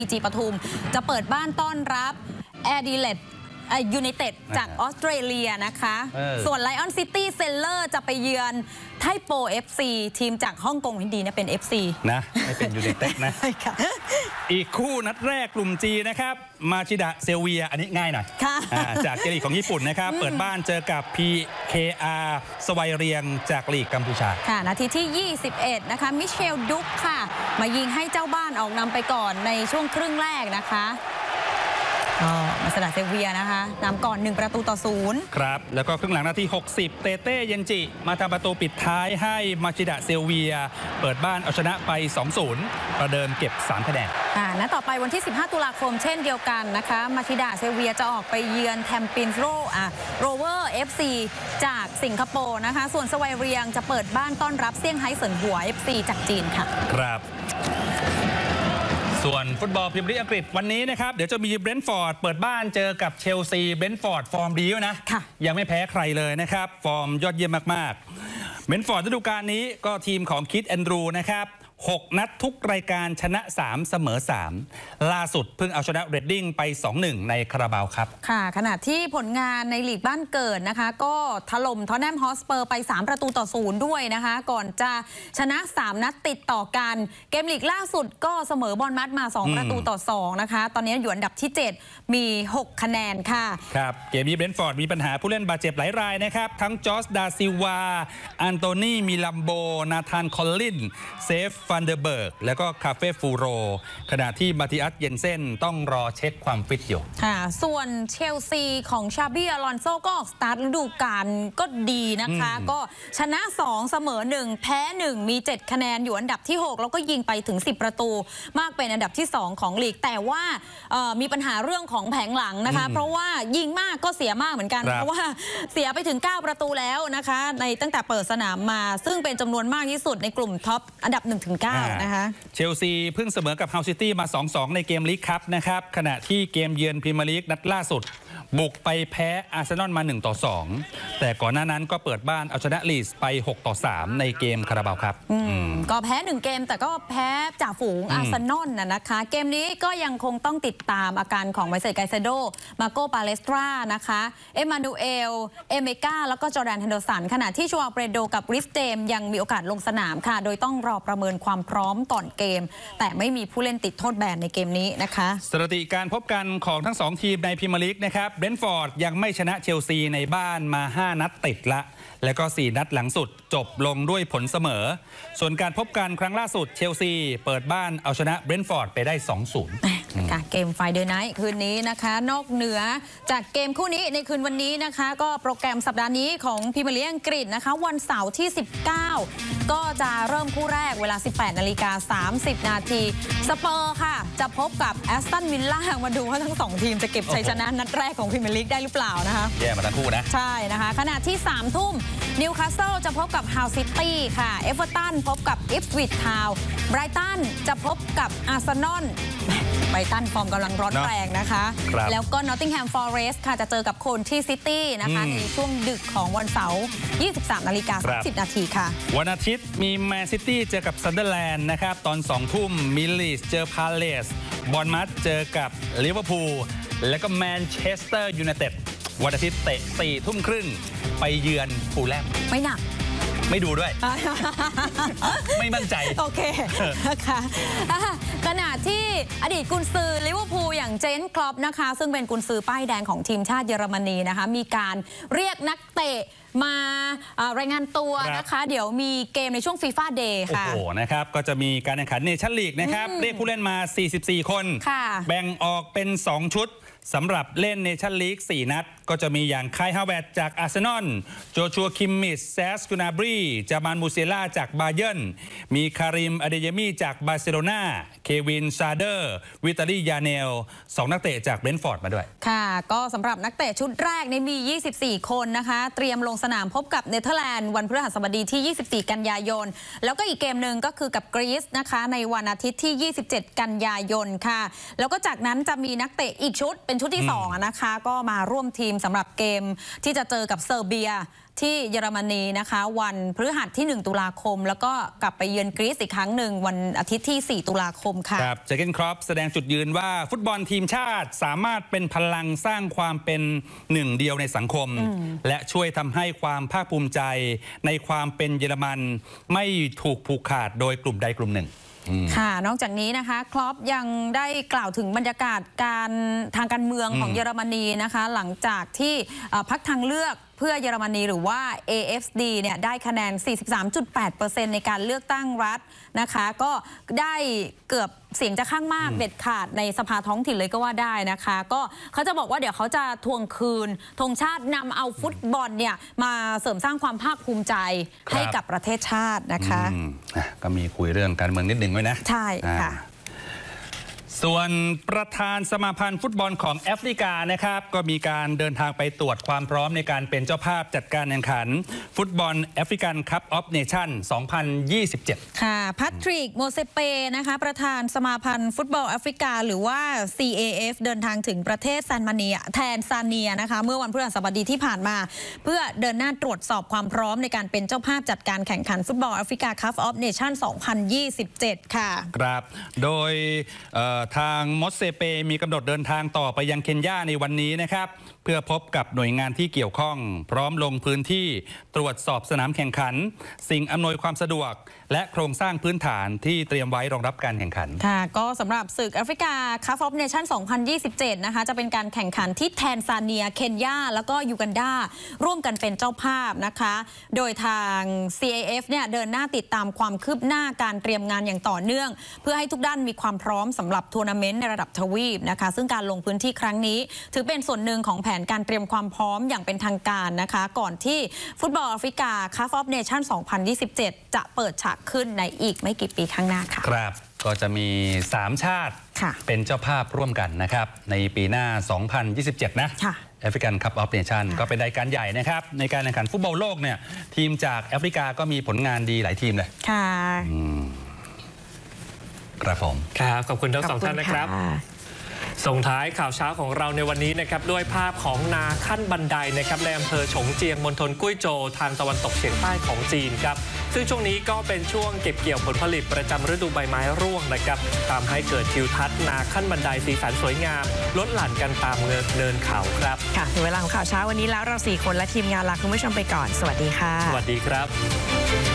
จีปทุมจะเปิดบ้านต้อนรับแอดิเลดยูไนเต็ดจากออสเตรเลียนะคะส่วนไลออนซิตี้เซลเลอร์จะไปเยือนไทโป FC ทีมจากฮ่องกงดีนะเป็น FC นะไม่เป็นยูไนเต็ดนะ อีกคู่นัดแรกกลุ่มจีนะครับมาชิดะเซลเวียอันนี้ง่ายหน่อยจากเจลีกของญี่ปุ่นนะครับเปิดบ้านเจอกับ PKR สไวเรียงจากลีกกัมพูชาค่ะนาทีที่ 21 นะคะมิเชลดุกค่ะมายิงให้เจ้าบ้านออกนำไปก่อนในช่วงครึ่งแรกนะคะมาสดาเซเวียนะคะนำก่อน1-0 ครับแล้วก็ครึ่งหลังนาที60เตเต้เยนจิมาทำประตูปิดท้ายให้มาชิดะเซลเวียเปิดบ้านเอาชนะไป 2-0 ประเดิมเก็บ3คะแนนและต่อไปวันที่15ตุลาคมเช่นเดียวกันนะคะมาชิดะเซลเวียจะออกไปเยือนแทมปินโรเวอร์ FC จากสิงคโปร์นะคะส่วนสไวเรียงจะเปิดบ้านต้อนรับเซี่ยงไฮ้เซินหัว FC จากจีนค่ะครับส่วนฟุตบอลพรีเมียร์ลีกอังกฤษวันนี้นะครับเดี๋ยวจะมีเบรนท์ฟอร์ดเปิดบ้านเจอกับเชลซีเบรนท์ฟอร์ดฟอร์มดีนะยังไม่แพ้ใครเลยนะครับฟอร์มยอดเยี่ยมมากๆเบรนท์ฟอร์ดฤดูกาลนี้ก็ทีมของคิดแอนดรูนะครับ6 นัดทุกรายการชนะ3เสมอ3ล่าสุดเพิ่งเอาชนะเรดดิ้งไป 2-1 ในคาราบาวครับค่ะขณะที่ผลงานในลีกบ้านเกิดนะคะก็ถล่มท็อตแนมฮอสเปอร์ไป3-0ด้วยนะคะก่อนจะชนะ3นัดติดต่อกันเกมลีกล่าสุดก็เสมอบอลมัดมา2-2นะคะตอนนี้อยู่อันดับที่7มี6คะแนนค่ะครับเกมนี้เบรนท์ฟอร์ดมีปัญหาผู้เล่นบาดเจ็บหลายรายนะครับทั้งจอร์จดาซิลวาอันโตนีมิลัมโบนาธานคอลลินเซฟฟันเดอร์เบิร์กแล้วก็คาเฟ่ฟูโรขณะที่มาติอัสเยนเซ่นต้องรอเช็คความฟิตอยู่ส่วนเชลซีของชาบี้อลอนโซก็ออกสตาร์ทฤดูกาลก็ดีนะคะก็ชนะ2เสมอ1แพ้1มี7คะแนนอยู่อันดับที่6แล้วก็ยิงไปถึง10ประตูมากเป็นอันดับที่2ของลีกแต่ว่ามีปัญหาเรื่องของแผงหลังนะคะเพราะว่ายิงมากก็เสียมากเหมือนกันเพราะว่าเสียไปถึง9ประตูแล้วนะคะในตั้งแต่เปิดสนามมาซึ่งเป็นจำนวนมากที่สุดในกลุ่มท็อปอันดับ 1-9 นะคะเชลซีเพิ่งเสมอกับเฮาซิตี้มา 2-2 ในเกมลีกคัพนะครับขณะที่เกมเยือนพรีเมียร์ลีกนัดล่าสุดบุกไปแพ้อาร์เซนอลมา1-2แต่ก่อนหน้านั้นก็เปิดบ้านเอาชนะลีดส์ไป6-3ในเกมคาราบาวครับก็แพ้1เกมแต่ก็แพ้จ่าฝูงอาร์เซนอลนะคะเกมนี้ก็ยังคงต้องติดตามอาการของไมเซลไกเซโดมาโกปาเลสตรานะคะเอมานูเอลเอเมกาแล้วก็จอร์แดนเฮนเดอร์สันขณะที่ชัวเปรโดกับริสเจมยังมีโอกาสลงสนามค่ะโดยต้องรอประเมินความพร้อมก่อนเกมแต่ไม่มีผู้เล่นติดโทษแบนในเกมนี้นะคะสถิติการพบกันของทั้ง2ทีมในพรีเมียร์ลีกนะครับเบรนท์ฟอร์ดยังไม่ชนะเชลซีในบ้านมา5นัดติดละแล้วก็4นัดหลังสุดจบลงด้วยผลเสมอส่วนการพบกันครั้งล่าสุดเชลซีเปิดบ้านเอาชนะเบรนท์ฟอร์ดไปได้ 2-0 เกมไฟเดย์ไนท์คืนนี้นะคะนอกเหนือจากเกมคู่นี้ในคืนวันนี้นะคะก็โปรแกรมสัปดาห์นี้ของพรีเมียร์ลีกอังกฤษนะคะวันเสาร์ที่19ก็จะเริ่มคู่แรกเวลา 18:30 น.สเปอร์ค่ะจะพบกับแอสตันวิลล่ามาดูว่าทั้ง2ทีมจะเก็บชัยชนะนัดแรกของพรีเมียร์ลีกได้หรือเปล่านะคะแย่มาทั้งคู่นะใช่นะคะขณะที่3 ทุ่มนิวคาสเซิลจะพบกับฮาวซิตี้ค่ะเอเวอร์ตันพบกับอิฟวิชทาวน์ไบรตันจะพบกับอาร์เซนอลไบรตันฟอร์มกำลังร้อนแรงนะคะแล้วก็นอตติงแฮมฟอเรสต์ค่ะจะเจอกับโคนที่ซิตี้นะคะในช่วงดึกของวันเสาร์ 23:30 น.ค่ะวันอาทิตย์มีแมนซิตี้เจอกับซันเดอร์แลนด์นะครับตอน2 ทุ่มมิลลีสเจอพาเลสบอร์นมัธเจอกับลิเวอร์พูลแล้วก็แมนเชสเตอร์ยูไนเต็ดวันอาทิตย์เตะ 4 ทุ่มครึ่งไปเยือนฟูลแลมไม่หนักไม่ดูด้วย ไม่มั่นใจโอเคนะคะขณะที่อดีตกุนซือลิเวอร์พูลอย่างเจนคลอปนะคะซึ่งเป็นกุนซือป้ายแดงของทีมชาติเยอรมนีนะคะมีการเรียกนักเตะมารายงานตัวนะคะเดี๋ยวมีเกมในช่วงฟีฟ่าเดย์ค่ะโอ้โหนะครับก็จะมีการแข่งขันเนชั่นลีกนะครับเรียกผู้เล่นมา44 คนแบ่งออกเป็น2 ชุดสำหรับเล่นเนชั่นลีก4 นัดก็จะมีอย่างไคลฮาวเวร์ตจากอาร์เซนอลโจชัวคิมมิชแซสกูนาบรีจามานมูเซล่าจากบาเยิร์นมีคาริมอเดเยมีจากบาร์เซโลนาเควินซาเดอร์วิตาลียาเนล2 นักเตะจากเบรนท์ฟอร์ดมาด้วยค่ะก็สำหรับนักเตะชุดแรกมี24 คนนะคะเตรียมลงสนามพบกับเนเธอร์แลนด์วันพฤหัสบดีที่24 กันยายนแล้วก็อีกเกมหนึ่งก็คือกับกรีซนะคะในวันอาทิตย์ที่27 กันยายนค่ะแล้วก็จากนั้นจะมีนักเตะอีกชุดเป็นชุดที่2นะคะก็มาร่วมทีมสำหรับเกมที่จะเจอกับเซอร์เบียที่เยอรมนีนะคะวันพฤหัสที่1ตุลาคมแล้วก็กลับไปเยือนกรีซอีกครั้งหนึ่งวันอาทิตย์ที่4ตุลาคมค่ะครับเจอร์เกนครอปแสดงจุดยืนว่าฟุตบอลทีมชาติสามารถเป็นพลังสร้างความเป็นหนึ่งเดียวในสังคมและช่วยทำให้ความภาคภูมิใจในความเป็นเยอรมันไม่ถูกผูกขาดโดยกลุ่มใดกลุ่มหนึ่งค่ะนอกจากนี้นะคะคล็อปยังได้กล่าวถึงบรรยากาศทางการเมืองของเยอรมนีนะคะหลังจากที่พรรคทางเลือกเพื่อเยอรมนีหรือว่า AFD เนี่ยได้คะแนน 43.8% ในการเลือกตั้งรัฐนะคะก็ได้เกือบเสียงจะข้างมากเด็ดขาดในสภาท้องถิ่นเลยก็ว่าได้นะคะก็เขาจะบอกว่าเดี๋ยวเขาจะทวงคืนธงชาตินำเอาฟุตบอลเนี่ยมาเสริมสร้างความภาคภูมิใจให้กับประเทศชาตินะคะก็มีคุยเรื่องการเมืองนิดหนึ่งไว้นะใช่ค่ะส่วนประธานสมาพันธ์ฟุตบอลของแอฟริกานะครับก็มีการเดินทางไปตรวจความพร้อมในการเป็นเจ้าภาพจัดการแข่งขันฟุตบอลแอฟริกันคัพออฟเนชั่น 2027 ค่ะแพทริกโมเซเปนะคะประธานสมาพันธ์ฟุตบอลแอฟริกาหรือว่า CAF เดินทางถึงประเทศแทนซาเนียนะคะเมื่อวันพฤหัสบดีที่ผ่านมาเพื่อเดินหน้าตรวจสอบความพร้อมในการเป็นเจ้าภาพจัดการแข่งขันฟุตบอลแอฟริกาคัพออฟเนชั่น 2027 ค่ะครับโดยทางมอสเซเปมีกำหนดเดินทางต่อไปยังเคนยาในวันนี้นะครับเพื่อพบกับหน่วยงานที่เกี่ยวข้องพร้อมลงพื้นที่ตรวจสอบสนามแข่งขันสิ่งอำนวยความสะดวกและโครงสร้างพื้นฐานที่เตรียมไว้รองรับการแข่งขันค่ะก็สำหรับศึกแอฟริกาคัพออฟเนชั่น 2027 นะคะจะเป็นการแข่งขันที่แทนซาเนียเคนยาแล้วก็ยูกันดาร่วมกันเป็นเจ้าภาพนะคะโดยทาง CAF เนี่ยเดินหน้าติดตามความคืบหน้าการเตรียมงานอย่างต่อเนื่องเพื่อให้ทุกด้านมีความพร้อมสำหรับทัวร์นาเมนต์ในระดับทวีปนะคะซึ่งการลงพื้นที่ครั้งนี้ถือเป็นส่วนหนึ่งของแผนการเตรียมความพร้อมอย่างเป็นทางการนะคะก่อนที่ฟุตบอลแอฟริกาคัพออฟเนชั่น 2027 จะเปิดฉากขึ้นในอีกไม่กี่ปีข้างหน้าค่ะครับก็จะมี3ชาติเป็นเจ้าภาพร่วมกันนะครับในปีหน้า 2027 นะแอฟริกันคัพออฟเนชั่นก็เป็นรายการใหญ่นะครับในการแข่งขันฟุตบอลโลกเนี่ยทีมจากแอฟริกาก็มีผลงานดีหลายทีมเลยค่ะครับผมครับขอบคุณทั้งสองท่านนะครับส่งท้ายข่าวเช้าของเราในวันนี้นะครับด้วยภาพของนาขั้นบันไดนะครับในอำเภอฉงเจียงมณฑลกุ้ยโจวทางตะวันตกเฉียงใต้ของจีนครับซึ่งช่วงนี้ก็เป็นช่วงเก็บเกี่ยวผลผลิตประจำฤดูใบไม้ร่วงนะครับทำให้เกิดทิวทัศน์นาขั้นบันไดสีสันสวยงามลดหลั่นกันตามเนินเขาครับค่ะถึงเวลาของข่าวเช้าวันนี้แล้วเรา4คนและทีมงานลาคุณผู้ชมไปก่อนสวัสดีค่ะสวัสดีครับ